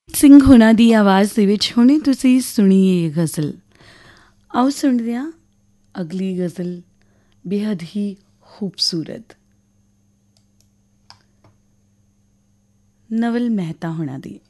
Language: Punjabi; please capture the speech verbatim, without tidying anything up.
ਸਿੰਘ ਹੋਣਾ ਦੀ ਆਵਾਜ਼ ਦੇ ਵਿੱਚ ਹੁਣੇ ਤੁਸੀਂ ਸੁਣੀ ਇਹ ਗਜ਼ਲ। ਆਓ ਸੁਣਦੇ ਹਾਂ ਅਗਲੀ ਗਜ਼ਲ, ਬੇਹੱਦ ਹੀ ਖੂਬਸੂਰਤ ਨਵਲ ਮਹਿਤਾ ਹੋਣਾ ਦੀ।